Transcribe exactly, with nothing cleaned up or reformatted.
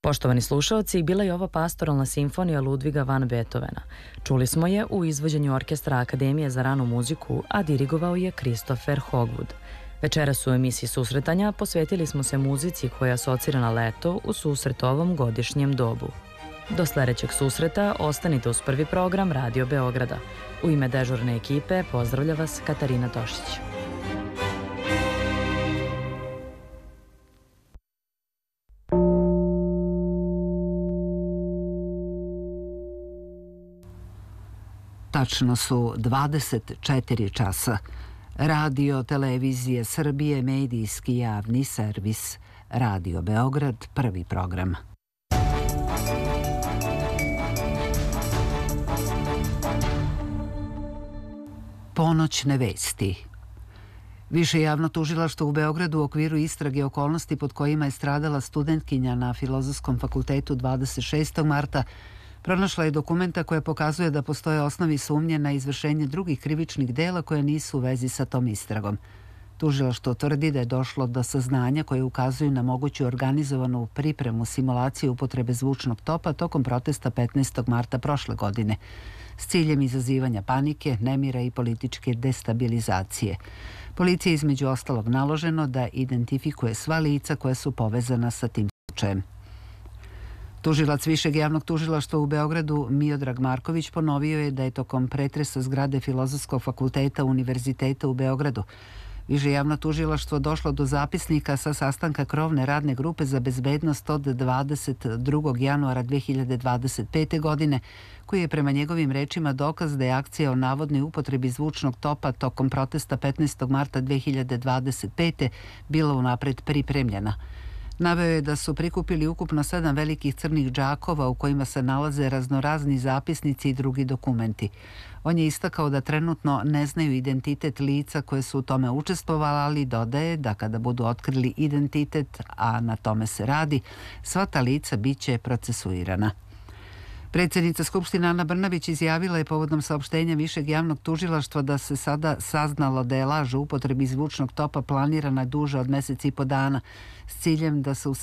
Poštovani slušaoci, bila je ovo pastoralna simfonija Ludviga van Beethovena. Čuli smo je u izvođenju Orkestra Akademije za ranu muziku, a dirigovao je Christopher Hogwood. Večeras u emisiji Susretanja posvetili smo se muzici koja asocira na leto u susret ovom godišnjem dobu. Do sledećeg susreta ostanite uz prvi program Radio Beograda. U ime dežurne ekipe pozdravlja vas Katarina Tošić. Tačno su dvadeset četiri časa. Radio, televizije Srbije, medijski javni servis. Radio Beograd, prvi program. Ponoćne vesti. Više javno tužilaštvo u Beogradu u okviru istrage okolnosti pod kojima je stradala studentkinja na Filozofskom fakultetu dvadeset šestog marta pronašla je dokumenta koje pokazuje da postoje osnovi sumnje na izvršenje drugih krivičnih dela koje nisu u vezi sa tom istragom. Tužilaštvo tvrdi da je došlo do saznanja koje ukazuju na moguću organizovanu pripremu simulacije upotrebe zvučnog topa tokom protesta petnaestog marta prošle godine s ciljem izazivanja panike, nemira i političke destabilizacije. Policiji je između ostalog naloženo da identifikuje sva lica koja su povezana sa tim slučajem. Tužilac Višeg javnog tužilaštva u Beogradu Miodrag Marković ponovio je da je tokom pretresa zgrade Filozofskog fakulteta Univerziteta u Beogradu Više javno tužilaštvo došlo do zapisnika sa sastanka krovne radne grupe za bezbednost od dvadeset drugog januara dve hiljade dvadeset pete. godine, koji je prema njegovim rečima dokaz da je akcija o navodnoj upotrebi zvučnog topa tokom protesta petnaestog marta dve hiljade dvadeset pete. bila unapred pripremljena. Naveo je da su prikupili ukupno sedam velikih crnih džakova u kojima se nalaze raznorazni zapisnici i drugi dokumenti. On je istakao da trenutno ne znaju identitet lica koje su u tome učestvovala, ali dodaje da kada budu otkrili identitet, a na tome se radi, sva ta lica biće procesuirana. Predsjednica Skupštine Ana Brnabić izjavila je povodom saopštenja Višeg javnog tužilaštva da se sada saznalo da je laž o upotrebi zvučnog topa planirana duže od mesec i po dana s ciljem da se u